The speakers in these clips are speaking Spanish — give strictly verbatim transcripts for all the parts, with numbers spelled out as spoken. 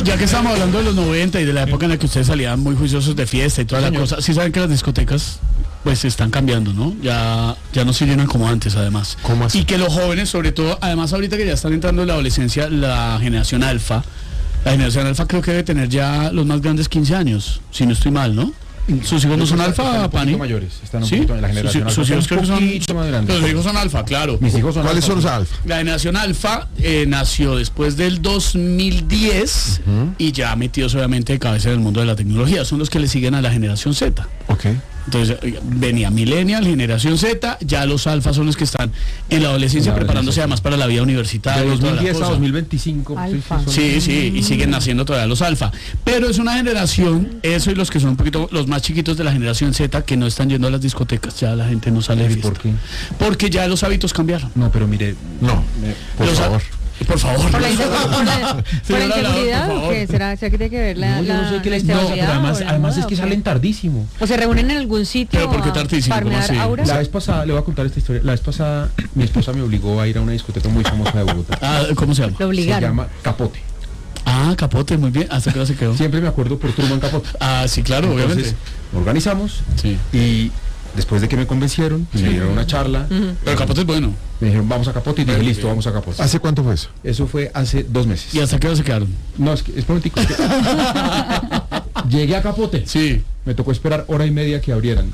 ya que estamos hablando de los noventa y de la época en la que ustedes salían muy juiciosos de fiesta y toda la cosa, sí saben que las discotecas pues están cambiando, ¿no? Ya, ya no se llenan como antes, además. ¿Cómo así? Y que los jóvenes, sobre todo, además ahorita que ya están entrando en la adolescencia, la generación alfa, la generación alfa creo que debe tener ya los más grandes quince años, si no estoy mal, ¿no? ¿Sus hijos no son alfa, Pani? mayores, están un ¿Sí? poquito en la generación Sus, sus alfa, hijos creo que son, poquito más grandes. los hijos son alfa, claro. Mis hijos son ¿Cuáles alfa, son los sí. alfa? La generación alfa eh, nació después del dos mil diez uh-huh. y ya metidos obviamente de cabeza en el mundo de la tecnología. Son los que le siguen a la generación Z. Ok. Entonces venía Millennial, generación Z, ya los alfas son los que están en la adolescencia la preparándose además para la vida universitaria. De dos mil diez a dos mil veinticinco. Alfa. Sí, sí, y siguen naciendo todavía los alfa. Pero es una generación, eso y los que son un poquito los más chiquitos de la generación Z que no están yendo a las discotecas, ya la gente no sale de fiesta. ¿Por qué? Porque ya los hábitos cambiaron. No, pero mire, no, me, por los favor. Por favor. ¿Por la, insegu- por la, por la inseguridad o qué? ¿Será, ¿Será que tiene que ver la, no, yo no sé qué la les no, pero además, la además moda, es que o salen tardísimo. O se reúnen en algún sitio. ¿Pero por qué tardísimo? A farmear auras. La vez pasada, le voy a contar esta historia. La vez pasada, mi esposa me obligó a ir a una discoteca muy famosa de Bogotá. Ah, ¿cómo se llama? Lo obligaron. Se llama Capote. Ah, Capote, muy bien. ¿Hasta qué hora se quedó? Siempre me acuerdo por Truman Capote. Ah, sí, claro, Entonces, obviamente. Organizamos sí. y después de que me convencieron, sí. me dieron una charla. Uh-huh. Pero Capote es bueno. Me dijeron, vamos a Capote y dije, listo, bien. vamos a Capote. ¿Hace cuánto fue eso? Eso fue hace dos meses. ¿Y hasta qué hora se quedaron? No, es que, es un momentico. Es que llegué a Capote. Sí. Me tocó esperar hora y media que abrieran.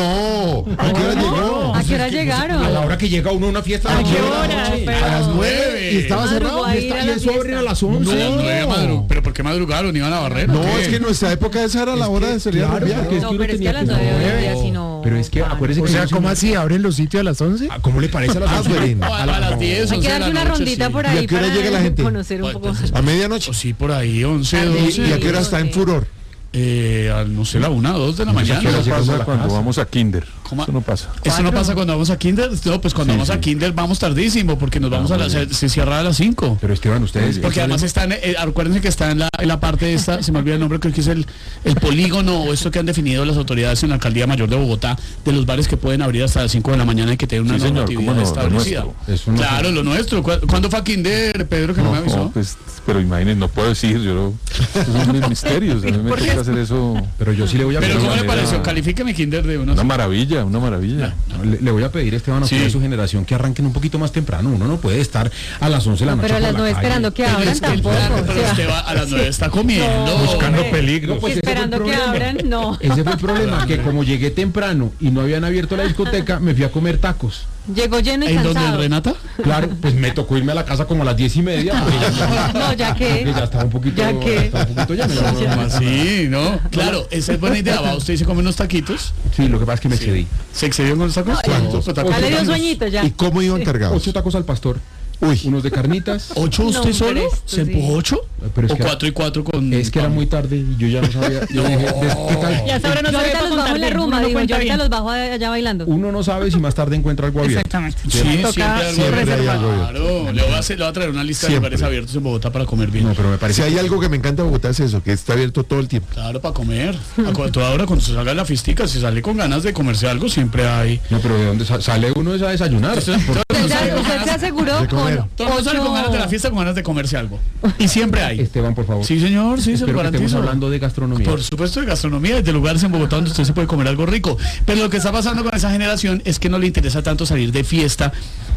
No, ¿a qué hora llegó? ¿A qué hora llegaron? A la hora que llega uno a una fiesta. ¿A qué hora? A las nueve. Y estaba cerrado. Y, está, y eso abren a las once. No, a las nueve madru- ¿Pero por qué madrugaron? ¿Iban a barrer? No, es que en nuestra época esa era la hora de salir a rumbear. No, pero es que a las nueve si no. Pero es que acuérdese que. O sea, ¿cómo así? ¿Abren los sitios a las once? ¿Cómo le parece a las once? A las diez, Hay que darle una rondita por ahí. ¿Y a qué hora llega la gente? Conocer un poco. ¿A medianoche? Sí, por ahí, once, doce. ¿Y a qué hora está en furor? Eh, a, no sé, la una, dos de la mañana. Eso no pasa cuando vamos a Kinder. ¿Cómo? Eso no pasa. ¿Eso no pasa cuando vamos a Kinder? No, pues cuando Sí, vamos sí. a Kinder vamos tardísimo porque nos vamos Ah, a las, se, se cierra a las cinco. Pero es que van ustedes. Porque además están, eh, acuérdense que está en la, en la parte de esta, se me olvida el nombre, creo que es el, el polígono o esto que han definido las autoridades en la Alcaldía Mayor de Bogotá, de los bares que pueden abrir hasta las cinco de la mañana y que tienen una Sí, señor, normatividad ¿cómo no? Lo establecida. nuestro. Eso no Claro, lo nuestro. ¿Cu- ¿Cuándo fue a Kinder, Pedro, que no, me No, avisó? no, pues, pero imagínense, no puedo decir, yo no, esos son mis misterios, a mí me toca hacer eso. Pero yo sí le voy a Pero pedir. ¿cómo le manera- pareció? Califíqueme Kinder de unos... Una maravilla, una maravilla. Le, le voy a pedir, Esteban, a usted Sí. y a su generación que arranquen un poquito más temprano. Uno no puede estar a las once de la No, noche. pero a por las la nueve calle. esperando que Pero abran es que el tampoco. plan- o pero sea, usted va a las nueve está comiendo. No, Buscando hombre. peligro. Pues ese fue el esperando que problema. abran, no. Ese fue el problema, que como llegué temprano y no habían abierto la discoteca, me fui a comer tacos. Llegó lleno y ¿En dónde, cansado. Renata? Claro, pues me tocó irme a la casa como a las diez y media. porque ya, No, ya que. porque ya estaba un poquito. Ya que. estaba un poquito lleno. ¿Cómo así, no? Claro, esa es buena idea. ¿Va usted y se come unos taquitos? Sí, lo que pasa es que me excedí. ¿Se excedió con los tacos? ¿Cuántos? Pues, tacos Ya le dio tacos. sueñito ya. ¿Y cómo iban cargados? Ocho tacos al pastor. Uy, Unos de carnitas. ¿Ocho usted No, solo? pero esto ¿Se sí. empujó ocho? Pero es ¿O que era- cuatro y cuatro con...? Es que era muy tarde y yo ya no sabía. Yo dije, des- ¿qué tal? Ya sabrá, no Yo sabe ahorita para los bajo contar en la bien, rumba, uno no digo, yo cuenta ahorita bien. los bajo allá bailando. Uno no sabe si más tarde encuentra algo abierto. Exactamente. Sí, Toca siempre hay algo siempre hay reservado. algo abierto. Claro, le voy, a hacer, le voy a traer una lista de Siempre. lugares abiertos en Bogotá para comer bien. No, pero me parece. si hay algo que me encanta de Bogotá es eso, que está abierto todo el tiempo. Claro, para comer. A cu- toda hora cuando se salga de la fiestica, si sale con ganas de comerse algo, siempre hay. No, pero ¿de dónde sa- sale uno es a desayunar? Entonces, todo el Usted mundo sale ya- con usted ganas- se aseguró de comer. con todo el mundo sale con ganas de la fiesta, con ganas de comerse algo. Y siempre hay. Esteban, por favor. Sí, señor, sí, se lo Espero que estemos garantizo. hablando de gastronomía. Por supuesto, de gastronomía, de lugares en Bogotá donde usted se puede comer algo rico. Pero lo que está pasando con esa generación es que no le interesa tanto salir de fiesta.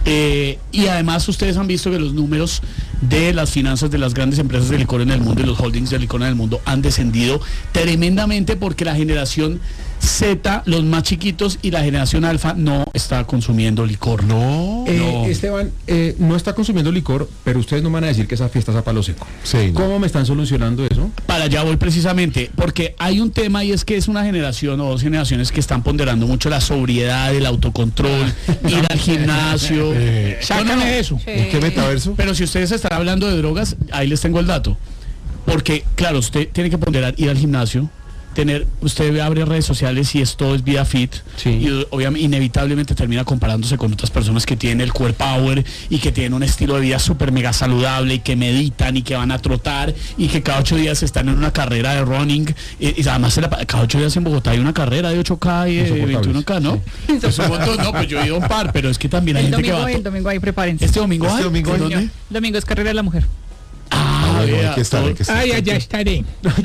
Eh, y además ustedes han visto que los números de las finanzas de las grandes empresas de licor en el mundo y los holdings de licor en el mundo han descendido tremendamente porque la generación Z, los más chiquitos, y la generación alfa no está consumiendo licor. No. Eh, No. Esteban, eh, no está consumiendo licor, pero ustedes no van a decir que esa fiesta es a palo seco. Sí, no. ¿Cómo me están solucionando eso? Para allá voy precisamente, porque hay un tema y es que es una generación o dos generaciones que están ponderando mucho la sobriedad, el autocontrol, ir al gimnasio. Eh, Sácame de eso. ¿En qué metaverso? Pero si ustedes están hablando de drogas, ahí les tengo el dato. Porque, claro, usted tiene que ponderar ir al gimnasio, tener, usted abre redes sociales y esto es vida fit, Sí. y obviamente inevitablemente termina comparándose con otras personas que tienen el core power y que tienen un estilo de vida súper mega saludable y que meditan y que van a trotar y que cada ocho días están en una carrera de running y, y además se la pa- cada ocho días en Bogotá hay una carrera de ocho K y de Insoportables, veintiuno K, ¿no? Es un montón, no, pues yo he ido a un par, pero es que también hay El gente que domingo, va a el to- domingo ahí prepárense. este domingo Este hay, domingo ¿en hay. dónde? Domingo es carrera de la mujer. Ah, Ah, bueno, vea, hay que estar, hay que estar. Ay, allá estaré.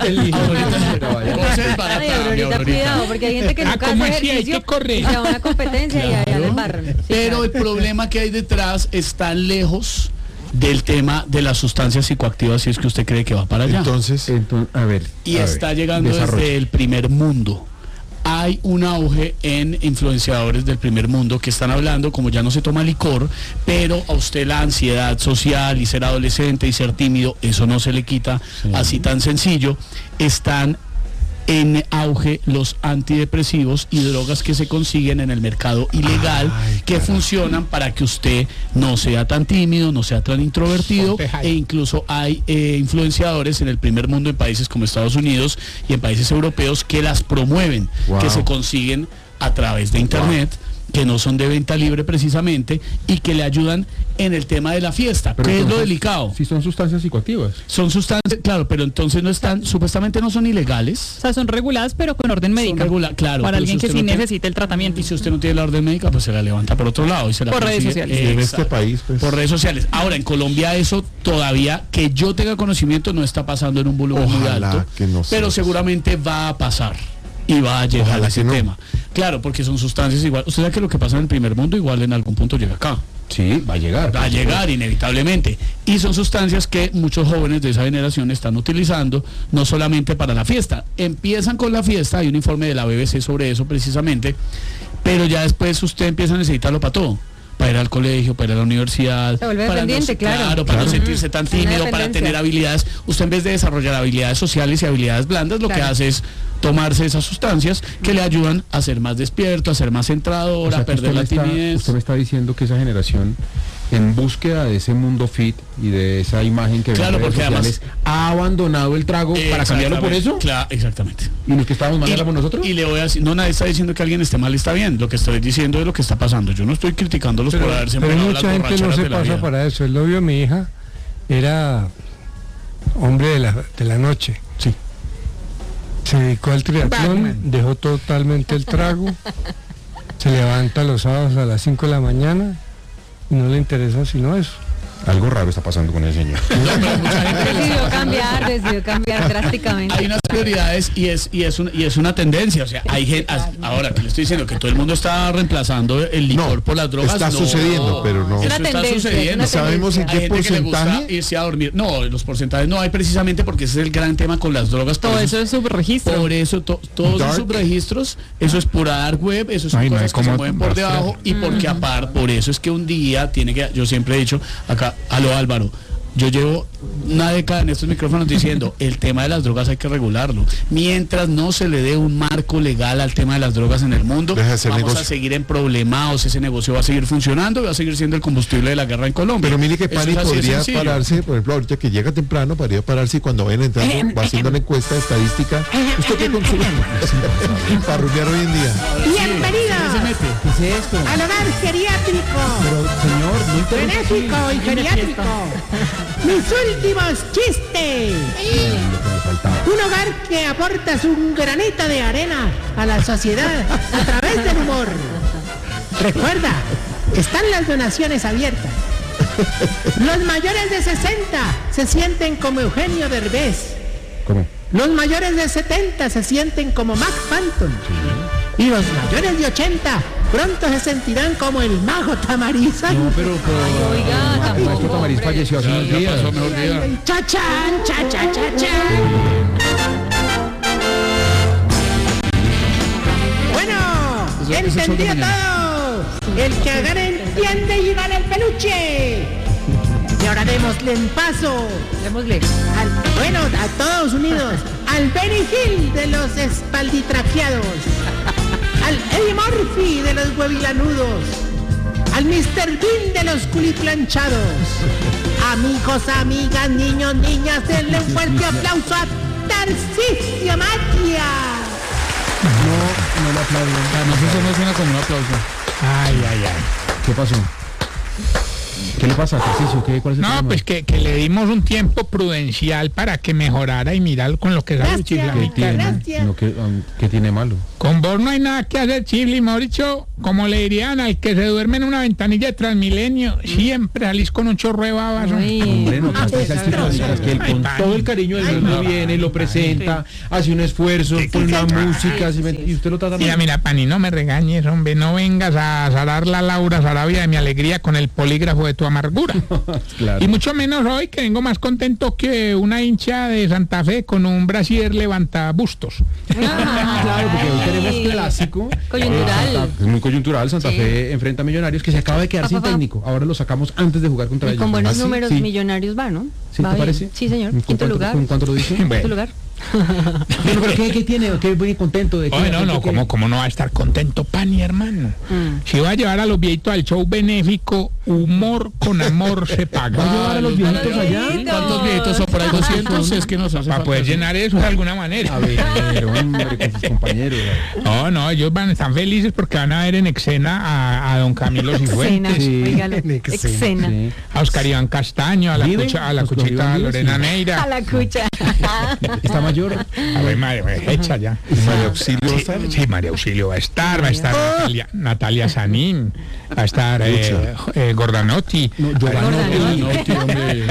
Ay, Aurorita, cuidado, porque hay gente que Ah, nunca ¿cómo hace así? Hay ejercicio que correr. y se va a una competencia y allá Claro. le embarran. Sí, Pero claro. el problema que hay detrás está lejos del tema de las sustancias psicoactivas si es que usted cree que va para allá. Entonces, Entonces, a ver. y a está ver, llegando desarrolle. desde el primer mundo. Hay un auge en influenciadores del primer mundo que están hablando, como ya no se toma licor, pero a usted la ansiedad social y ser adolescente y ser tímido, eso no se le quita así tan sencillo. Están en auge los antidepresivos y drogas que se consiguen en el mercado ilegal, Ay, que carajo. funcionan para que usted no sea tan tímido, no sea tan introvertido, Ponte high. e incluso hay eh, influenciadores en el primer mundo en países como Estados Unidos y en países europeos que las promueven, Wow. que se consiguen a través de internet, que no son de venta libre precisamente y que le ayudan en el tema de la fiesta, Pero que es lo entonces, delicado. Si son sustancias psicoactivas. Son sustancias, claro, pero entonces no están, supuestamente no son ilegales. O sea, son reguladas, pero con orden Son médica. regula- claro, para pero alguien si que usted sí no tiene- necesita el tratamiento. Y si usted no tiene la orden médica, pues se la levanta por otro lado y se la Por redes consigue. sociales. y en este Exacto. país, pues. Por redes sociales. Ahora, en Colombia eso todavía, que yo tenga conocimiento, no está pasando en un volumen muy Ojalá alto, que no sea pero así. seguramente va a pasar y va a llegar Ojalá a ese que no. tema. Claro, porque son sustancias igual. Usted sabe que lo que pasa en el primer mundo igual en algún punto llega acá. Sí, va a llegar. Va a llegar inevitablemente. Y son sustancias que muchos jóvenes de esa generación están utilizando, no solamente para la fiesta. Empiezan con la fiesta, hay un informe de la B B C sobre eso precisamente, pero ya después usted empieza a necesitarlo para todo. Para ir al colegio, para ir a la universidad. Se vuelve para dependiente, no, claro. para Claro. no sentirse tan Es una tímido, para dependencia. tener habilidades. Usted en vez de desarrollar habilidades sociales y habilidades blandas, lo que Claro. hace es tomarse esas sustancias que le ayudan a ser más despierto, a ser más centrador, O sea, a que perder usted, la me está, timidez. usted me está diciendo que esa generación, en búsqueda de ese mundo fit y de esa imagen que ve Claro, en redes porque además- sociales, ha abandonado el trago para cambiarlo por eso. Claro, exactamente. ¿Y los que estábamos mal Y- éramos nosotros? Y le voy a decir, no, nadie está diciendo que alguien esté mal, está bien. Lo que estoy diciendo es lo que está pasando. Yo no estoy criticándolos Pero, por haberse pero embolado las mucha gente no borracheras se de la pasa vida. para eso. El novio de mi hija era hombre de la, de la noche. Sí. Se dedicó al triatlón, dejó totalmente el trago, se levanta los sábados a las cinco de la mañana y no le interesa sino eso. Algo raro está pasando con el señor. No, pero mucha gente le Decidió está pasando. cambiar, decidió cambiar drásticamente. Hay unas prioridades y es y es, un- y es una tendencia. O sea, hay gente, ahora que le estoy diciendo que todo el mundo está reemplazando el licor No, por las drogas. está no. sucediendo, pero no. Eso Es una está tendencia, es sucediendo. una ¿Sabemos en Hay qué gente que le gusta porcentaje? irse a dormir. No, los porcentajes no hay precisamente porque ese es el gran tema con las drogas. por Todo eso es subregistro. Por eso to- todos Dark. esos subregistros, eso es pura dark web, eso son Ay, no hay cosas que se cómo mueven por rastrear. debajo y porque aparte, por eso es que un día tiene que, yo siempre he dicho acá, aló Álvaro, yo llevo una década en estos micrófonos diciendo, el tema de las drogas hay que regularlo. Mientras no se le dé un marco legal al tema de las drogas en el mundo, Deja de hacer vamos negocio. a seguir en problemados, ese negocio va a seguir funcionando y va a seguir siendo el combustible de la guerra en Colombia. Pero mire que Eso Pani es así de podría sencillo. pararse, por ejemplo, ahorita que llega temprano, podría pararse y cuando vayan entrando, va haciendo la encuesta estadística. ¿Usted qué consume? Para rumbear hoy en día. Bienvenido ¿Qué se mete? ¿Qué es esto? al hogar geriátrico, Pero, señor, no interrumpa así. benéfico y geriátrico. Mis últimos chistes. Un hogar que aporta su granito de arena a la sociedad a través del humor. Recuerda, están las donaciones abiertas. Los mayores de sesenta se sienten como Eugenio Derbez. ¿Cómo? Los mayores de setenta se sienten como Mac Phantom. Y los mayores de ochenta pronto se sentirán como el mago Tamariz. No, pero, pero Oiga, el maestro tampoco, Tamariz hombre. falleció hace Ya, unos ya días. pasó, mejor día. Cha chan, cha cha cha cha. Bueno, Eso- eso es entendió otro todo. El que agarre entiende y gana el peluche. Y ahora démosle en paso. Démosle. Al- bueno, a todos unidos. Al Benny Hill de los espalditraqueados. Al Eddie Murphy de los huevilanudos. Al mister Bean de los culiplanchados. Amigos, amigas, niños, niñas, denle un fuerte aplauso a Tarcisio Magia. No, no le aplauden. Además eso no suena como un aplauso. Ay, ay, ay. ¿Qué pasó? ¿Qué le pasa, Tarcisio? ¿Qué, ¿Cuál es el No, problema? pues que, que le dimos un tiempo prudencial para que mejorara y mirar con lo que sabe Gracias. ¿Qué chiflamita. tiene? Gracias. No, ¿qué, um, ¿qué tiene malo? Con vos no hay nada que hacer, Chibli, mejor dicho, como le dirían al que se duerme en una ventanilla de Transmilenio, siempre salís con un chorro de babas. Hombre, no tantas esas críticas que él con todo el cariño del mundo viene, lo presenta, hace un esfuerzo, pone una música, y usted lo trata mal. Mira, mira, Pani, no me regañes, hombre, no vengas a zarar la Laura Sarabia de mi alegría con el polígrafo de tu amargura. Claro. Y mucho menos hoy, que vengo más contento que una hincha de Santa Fe con un brasier levantabustos. Ah, claro, porque hoy tenemos clásico. Coyuntural. Eh, Santa- es muy coyuntural. Santa Sí. Fe enfrenta a Millonarios, que se acaba de quedar Pa, sin pa, pa. técnico. Ahora lo sacamos antes de jugar contra Y ellos. con buenos ¿Ah, sí? números, Sí. Millonarios va, ¿no? ¿Sí, Va te bien. parece? Sí, señor. ¿Con Quinto cuánto- lugar. ¿Con cuánto lo dice? Quinto lugar. Bueno, pero ¿qué, qué tiene? ¿Qué muy contento de que Oye, la no, no, gente que- ¿cómo, ¿cómo no va a estar contento, Pani, hermano? Mm. Si va a llevar a los viejitos al show benéfico, humor con amor se paga. ¿Va a llevar a los viejitos allá? ¿Cuántos viejitos son por ahí? doscientos, es que nos hace Para falta poder eso. llenar eso de alguna manera. A ver, hombre, con sus compañeros. No, no, ellos van, están felices porque van a ver en Exena a, a don Camilo Cena, Cifuentes, Sí. oígalo. Exena. Sí. a Oscar Iván Castaño, a la, ¿Vive? cucha, a la ¿Oscar cuchita Iván vive? Lorena Sí. A Neira. la cucha. ¿Está mayor? A ver, María, hecha ya. María Auxilio va a estar. Sí, María Auxilio va a estar, va a estar Natalia, Natalia Sanín, va a estar eh, eh, Gordanotti, No, Giovanotti. No, tío, hombre.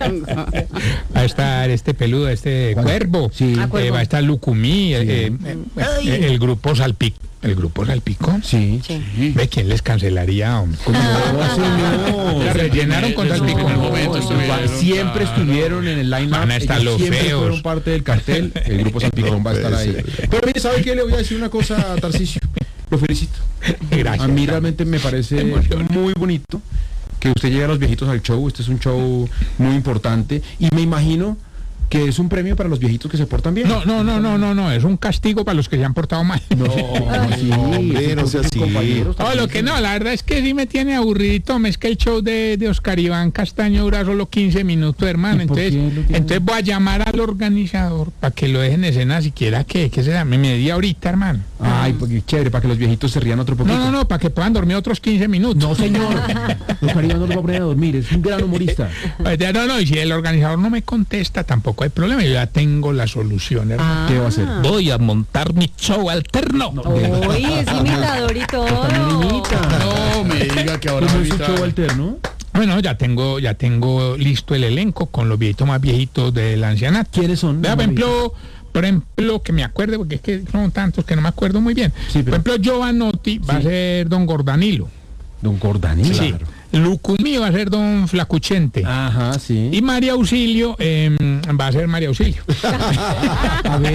va a estar este peludo, este Cuervo, Sí. Ah, eh, Cuervo. va a estar Lucumí, eh, eh, eh, el grupo Salpic, el grupo Salpico. Sí. Sí. ¿Ve quién les cancelaría, hombre? No, señor. La rellenaron con Eso, Salpico. en el momento estuvieron, Siempre claro. estuvieron en el line-up. Van a estar ellos los siempre feos. fueron parte del cartel. El grupo Salpicón va a estar ahí. Pero mire, ¿sabe qué? Le voy a decir una cosa a Tarcisio. Lo felicito. Gracias. A mí realmente me parece muy bonito que usted llegue a los viejitos al show. Este es un show muy importante. Y me imagino que es un premio para los viejitos que se portan bien. No, no, no, no, no, no, es un castigo para los que se han portado mal. No, sí, hombre, no sea sus así. compañeros No, también. lo que no, la verdad es que sí me tiene aburridito, es que el show de, de Oscar Iván Castaño dura solo quince minutos, hermano, ¿Y por entonces, qué lo tiene? entonces voy a llamar al organizador para que lo dejen en escena siquiera que, que se llame media horita, hermano. Ay, porque chévere, para que los viejitos se rían otro poquito. No, no, no, para que puedan dormir otros quince minutos. No, señor. Oscar Iván no lo va a poner a dormir, es un gran humorista. Pues ya no, no, y si el organizador no me contesta, tampoco hay problema, yo ya tengo la solución, hermano. ¿Qué va a hacer? Voy a montar mi show alterno. Uy, es imitador y todo. No me diga que ahora ¿Cómo va a es un evitar. show alterno? Bueno, ya tengo, ya tengo listo el elenco con los viejitos más viejitos del ancianato. ¿Quiénes son? Vea, por ejemplo, por ejemplo, que me acuerde, porque es que son tantos que no me acuerdo muy bien. Sí, pero- Por ejemplo, Giovanotti va a ser don Gordanilo. Don Gordanilo. Sí. Lucumí va a ser don Flacuchente. Ajá, sí. Y María Auxilio eh, va a ser María Auxilio. A ver.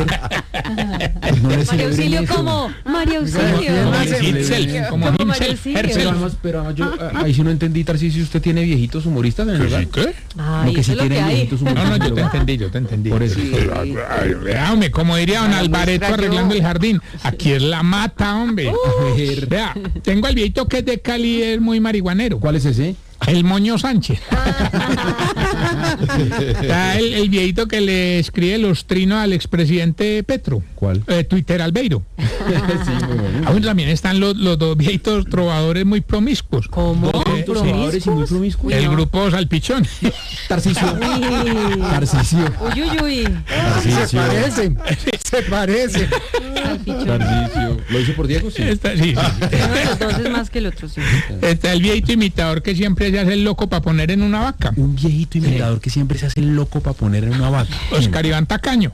No le María celebren Auxilio eso. como María Como Auxilio. Himself, como Como María himself, Auxilio. Pero herself. además, pero además yo ah, ahí sí no entendí, Tarcisio, usted tiene viejitos humoristas en el hogar. ¿Qué? Ay, que eso sí es lo que tienen hay. viejitos No, humoristas no, en yo el te hogar. entendí, yo te entendí. Por eso. Ay, ay, vea, hombre, como diría don Alvareto arreglando el jardín, aquí es la mata, hombre. A ver, Vea, tengo al viejito que es de Cali, es muy marihuanero. ¿cuál es ese? El Moño Sánchez. Está el, el viejito que le escribe los trinos al expresidente Petro. ¿Cuál? Eh, Twitter Albeiro. Sí, muy bonito. Aún también están los, los dos viejitos trovadores muy promiscuos. ¿Cómo? Eh, Dos jugadores y muy promiscuos. El grupo Salpichón. Tarcisio. Uy, Tarcisio. uy, uy, uy. Tarcisio. parecen, se parecen. Salpichón. Tarcisio. ¿Lo hizo por Diego? Sí. Está, sí, sí. Uno de los dos es más que el otro, sí. Está el viejito imitador que siempre se hace el loco para poner en una vaca. Un viejito imitador que siempre se hace el loco para poner en una vaca. Oscar Iván Tacaño.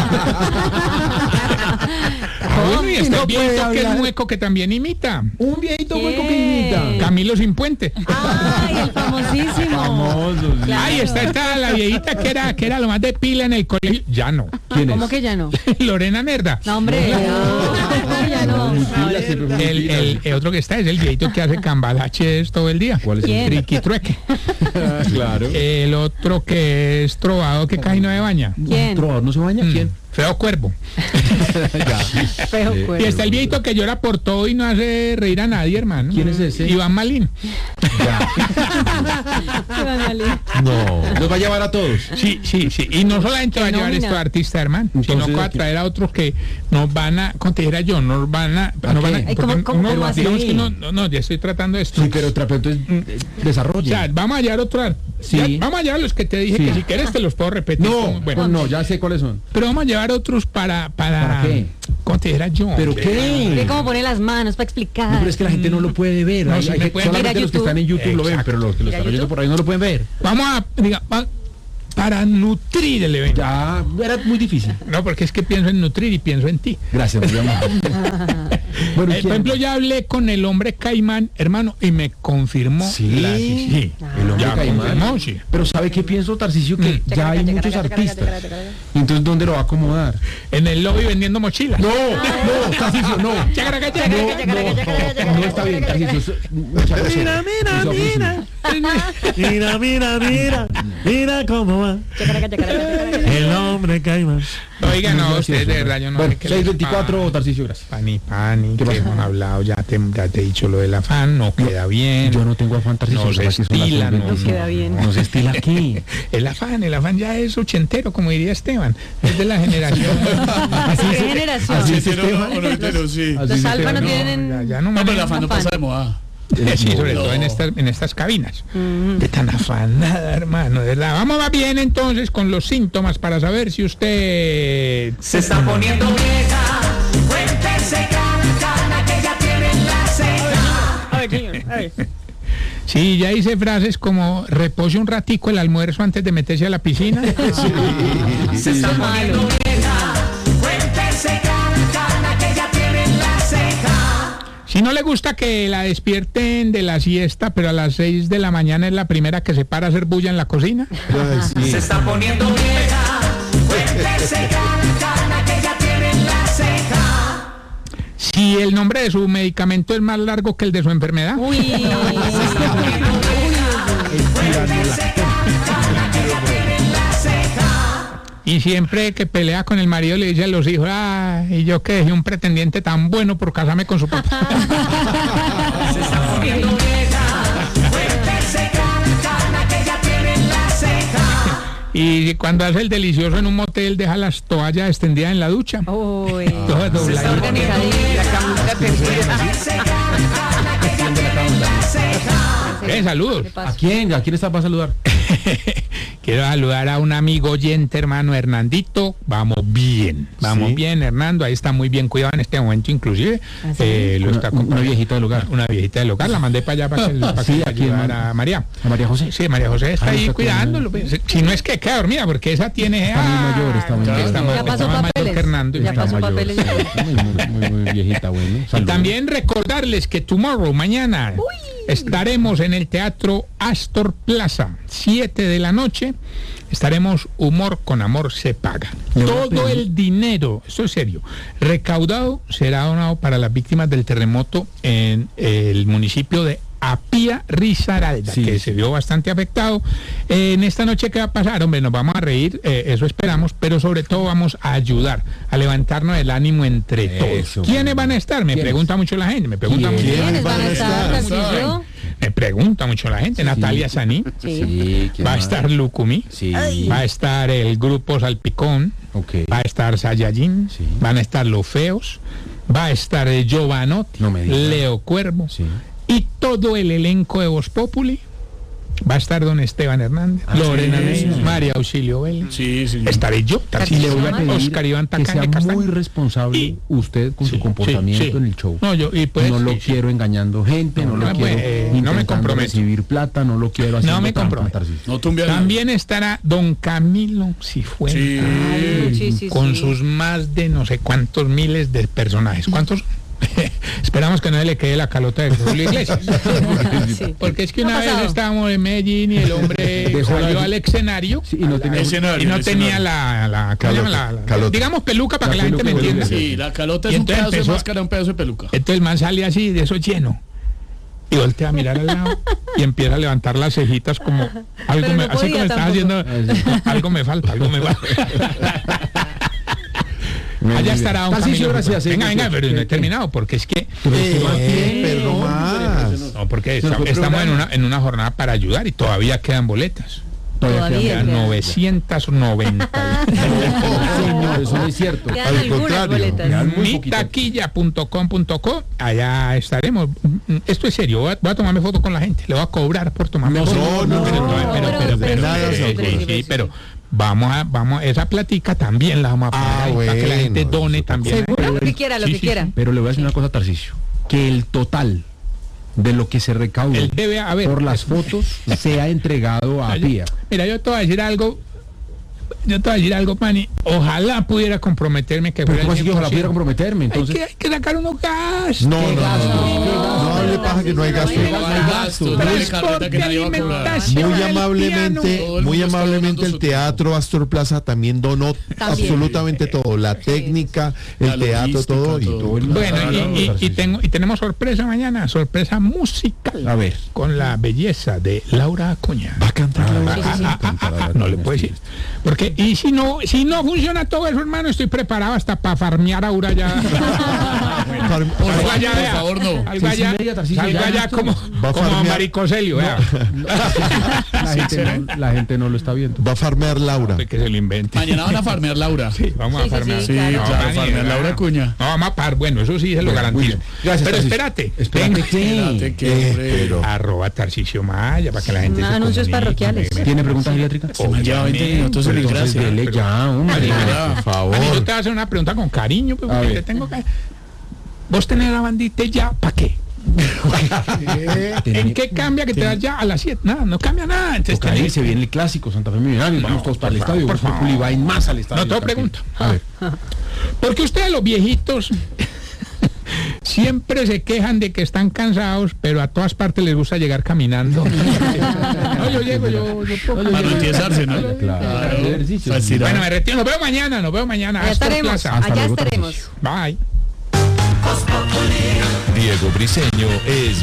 Ah, bueno, y está no el puede viejito que es hablar. mueco que también imita. Un viejito hueco que ¿Quién? imita. Camilo Sin Puente. Ay, el famosísimo. Claro. Ay, está, está la viejita que era, que era lo más de pila en el colegio. Ya no. ¿Quién ¿Cómo es? que ya no? Lorena Nerda. No, hombre. No, ya no. Muy pila, siempre fue muy El, pila. el- el otro que está es el viejito que hace cambalaches todo el día. ¿Cuál es ¿Quién? Triqui-trueque. ese? Claro. El otro que es trovado que casi no se baña. ¿Quién? ¿Trovador no se baña? Mm, ¿Quién? Feo Cuervo. Ya. Feo Eh, Y cuerpo. está el viejito que llora por todo y no hace reír a nadie, hermano. ¿Quién es ese? Iván Malín. Iván Malín. No. Los va a llevar a todos. Sí, sí, sí. Y no solamente va a Qué llevar nómina. estos artistas, hermano, sino Entonces, que va a aquí- traer a otros que nos van a, como te dijera yo, nos van a... ¿A nos van a qué? Ay, porque ¿cómo- cómo- uno- cómo así? digamos que uno- no, no, ya estoy tratando esto. Sí, pero trapeto es O desarrollo. sea, vamos a hallar otro... ar- Sí. ya, vamos a hallar los que te dije Sí. que si quieres te los puedo repetir. No, como- bueno, bueno, no, ya sé cuáles son. pero vamos a llevar otros para... ¿Para, ¿Para qué? ¿cómo te dijera yo? ¿Pero qué? Que como pone las manos para explicar. No, pero es que la gente no lo puede ver. No, Hay- sí hay me gente- pueden- solamente Mira los que YouTube. están en YouTube lo ven, Exacto. pero los que lo Mira están oyendo YouTube. por ahí no lo pueden ver. Vamos a, diga, va- para nutrir el evento. Ya, era muy difícil. No, porque es que pienso en nutrir y pienso en ti. Gracias, muy amable. Bueno, Eh, ¿quién? por ejemplo, ya hablé con el hombre caimán, hermano, y me confirmó. Sí. la- sí. El hombre Ya caimán. confirmó, sí. Pero ¿sabe qué pienso, Tarcisio? Que Mm. ya hay muchos artistas. Entonces, ¿dónde lo va a acomodar? En el lobby vendiendo mochilas. No, no, Tarcisio, no. Chacaraca, chacaraca, No, chacaraca, chacaraca, no, no está bien, Tarcisio. eso- mucha grosera. Mira, mira, Eso es mira. Mira, mira, mira. Mira cómo va. El hombre caimán. Oiga, no, Muy usted de gracioso. verdad, yo no Bueno, sé qué seis les veinticuatro, pasa. Tarcisio, gracias. Pani, pani, ¿Qué que pasa? hemos hablado, ya te, ya te he dicho lo del afán, no queda bien. Yo no tengo afán, Tarcisio. No se ¿verdad que son las estila, seis no, veinticinco? queda bien. No se estila aquí. El afán, el afán ya es ochentero, como diría Esteban. Es de la generación. Así ¿Qué es- generación? así es Hetero, Esteban. o no hetero, sí. Así Los es alfa no Esteban. tienen... ya, ya no, No, pero el manejan afán no afán. pasa de moda. Sí, sobre No. todo en estas, en estas cabinas. De tan afanada, hermano, de verdad. Vamos más bien entonces con los síntomas para saber si usted Se está poniendo vieja, cuéntese cada cana que ya tiene en la ceja. A ver, señor, a ver. Sí, ya hice frases como repose un ratico el almuerzo antes de meterse a la piscina. Se está poniendo vieja, cuéntese cada cana que ya tiene en la ceja. Si no le gusta que la despierten de la siesta, pero a las seis de la mañana es la primera que se para a hacer bulla en la cocina. Ay, sí. Se está poniendo vieja, cuéntese cada cana que ya tiene en la ceja. Si el nombre de su medicamento es más largo que el de su enfermedad. Uy. Cuéntese cada cana que ya tiene en la ceja. Y siempre que pelea con el marido le dice a los hijos, ah, y yo que dejé un pretendiente tan bueno por casarme con su papá. Se está poniendo vieja, cuéntese cada cana que ya tiene en la ceja. Y cuando hace el delicioso en un motel deja las toallas extendidas en la ducha. Uy. Todas Está dobladitas. organizadito. Eh, saludos. ¿Qué pasa? ¿A quién? ¿A quién está para saludar? Quiero saludar a un amigo oyente, hermano Hernandito. Vamos bien, vamos Sí. bien, Hernando. Ahí está muy bien cuidado en este momento, inclusive. ¿Ah, sí? Eh, lo Una- está una acompañando- viejita del hogar. Una viejita del hogar. La mandé para allá para que, para Sí, que aquí, ayudara hermano. a María. ¿A María José? Sí, María José está Ah, ahí está cuidándolo. pues. Si no es que queda dormida, porque esa tiene. Está muy mayor, está muy que mayor. está Ya más- pasó está más mayor papeles. que Hernando. Ya Está pasó mayor. papeles. Muy, muy, muy viejita, bueno. Y Saludos. también recordarles que tomorrow, mañana, estaremos en el Teatro Astor Plaza, siete de la noche. Estaremos Humor con Amor se paga. Le voy a Todo pedir- el dinero, esto es serio, recaudado será donado para las víctimas del terremoto en el municipio de Apía Risaralda, Sí, que sí. se vio bastante afectado. Eh, en esta noche, ¿qué va a pasar? Hombre, nos vamos a reír, eh, eso esperamos, pero sobre todo vamos a ayudar, a levantarnos el ánimo entre Eso, todos. ¿Quiénes bueno. van a estar? Me ¿Quiénes? pregunta mucho la gente, me pregunta mucho. ¿Quiénes van a estar, Tarcisio? Me pregunta mucho la gente. Natalia Saní, Sí. ¿quién va a más? estar Lucumi, Sí. va a estar el grupo Salpicón, Ok. va a estar Saiyajin, Sí. van a estar Los Feos, va a estar eh, Giovanotti, No me digas. Leo Cuervo Sí. y todo el elenco de Voz Populi. Va a estar don Esteban Hernández, Ah, Lorena sí, Neira, sí. María Auxilio Vélez. Sí, sí. Estaré yo, Y le voy a pedir Oscar Iván que Tacaña sea Castaño. muy responsable Y- usted con Sí, su comportamiento sí, sí. en el show. No, yo, y pues, no lo sí, sí. quiero engañando gente, no, No, lo no, quiero eh, no me intentando comprometo. recibir plata, no lo quiero haciendo me trampa, comprometo. Tarcisio. No tumbe a nadie. También estará don Camilo Cifuentes. Sí. Ay, sí, sí, Con sí. sus más de no sé cuántos miles de personajes. ¿Cuántos? Esperamos que no le quede la calota de Julio Iglesias. Sí. Porque es que ¿Qué una ha vez pasado? estábamos en Medellín y el hombre Dejó la- salió al escenario Sí, y no tenía Escenario, y no el tenía escenario. la, la, ¿cómo se llama? Calota, La- la- calota. digamos peluca para La que la gente me peluca, entienda. peluca. Sí, la calota Y es un entonces pedazo de empezó- máscara, un pedazo de peluca. Entonces el man sale así, de eso lleno. Y voltea a mirar al lado y empieza a levantar las cejitas como algo Pero me, no así podía como está tampoco. haciendo, algo me falta, algo me falta. Allá estará don Tarcisio, Camilo. gracias, sí, Venga, venga, gracias. pero no he ¿Qué? terminado, porque es que Eh, pero no más. no, porque Se nos esta- fue estamos en programa. una, en una jornada para ayudar y todavía quedan boletas. Todavía Quedan quedan. novecientos noventa. Señor, eso no es cierto. Quedan Al algunas contrario, boletas. quedan muy mi poquito. taquilla punto com punto co, allá estaremos. Esto es serio, voy a, voy a tomarme foto con la gente, le voy a cobrar por tomarme No, foto. no, no, pero, no, pero, pero- pero, pero pero, nada, sí, no, sí, pero- sí, pero Vamos a, vamos, esa platica también la vamos a poner Ah, ahí, para que la gente bueno, done también. Seguro, lo que quiera, lo Sí, que sí, quiera. Pero le voy a decir una cosa, Tarcisio, que el total de lo que se recaude Él debe haber. por las fotos sea entregado a Mira, Pía. yo- Mira, yo te voy a decir algo. Yo te voy a decir algo, Pani. Ojalá pudiera comprometerme que Pero fuera ¿cómo el así que ojalá pudiera cien por ciento. comprometerme? Entonces, Hay que, hay que sacar unos gastos. No, no, no, gastos? no, ¿Qué no, gastos? no hable paja que no hay gasto. No hay gastos, no hay carreta que nadie va a cobrar. Alimentación, Muy el amablemente, piano. Todo el muy mundo está amablemente donando el su Teatro Astor Plaza también donó También. absolutamente todo, la técnica, La el teatro, logística, todo y todo. todo. el- Bueno, Claro, y, y- y Tarcisio. tengo, y tenemos sorpresa mañana, sorpresa musical. A ver. Con la belleza de Laura Acuña. Va a cantar la Ah, ah, ah, ah, ah, no le puedo decir. Porque, y si no, si no funciona todo eso, hermano, estoy preparado hasta para farmear a Aura ya. Far- Por Algo favor, allá, por vea. favor, no. Algo Seis y allá, media, Tarcisio, algo ya allá listo. como, Va a como farmear. Maricoselio, vea. La gente, no, la gente no lo está viendo. Va a farmear Laura. De que se lo invente. Mañana van a farmear Laura. Sí, vamos Sí, a sí, farmear. sí, Sí, claro. claro, Mani, farmear ¿verdad? Laura Acuña. No, vamos a par, bueno, eso sí se lo Bueno, muy garantizo. bien. Gracias, Pero Tarcisio. espérate, Espérate tengo- Espérate que, hombre. pero- arroba Tarcisio Maya para que la gente Ah, se anuncios comunique. parroquiales. ¿Tiene preguntas geriátricas? Se me han llevado veinte minutos en Pero desgracia. Entonces, dele ya, hombre. Mira, Por favor. Mani, yo te voy a hacer una pregunta con cariño, pues, A porque ver. te tengo que... ¿Vos tenés la bandita ya? ¿Para qué? ¿En qué cambia que te das ya a las siete? Nada, no cambia nada. Entonces, Toca tenés- irse, viene el clásico, Santa Fe Millonarios, vamos No, todos para el por estadio, favor, Voz por Populi favor. va a ir más al estadio. No, te tranquilo. pregunto. A ver, Porque ustedes los viejitos siempre se quejan de que están cansados, pero a todas partes les gusta llegar caminando. No, yo llego, yo, yo puedo Para no caminar. empiezas, ¿no? claro, el ejercicio. Para estirar. Bueno, me retiro, nos vemos mañana, nos vemos mañana. Allá Astor estaremos, Plaza. Hasta allá luego, estaremos. Tarcisio. Bye. Diego Briseño es